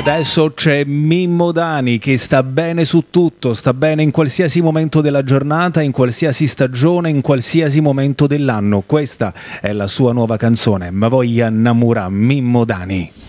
Adesso c'è Mimmo Dani che sta bene su tutto, sta bene in qualsiasi momento della giornata, in qualsiasi stagione, in qualsiasi momento dell'anno. Questa è la sua nuova canzone, Ma voglia innamorà Mimmo Dani.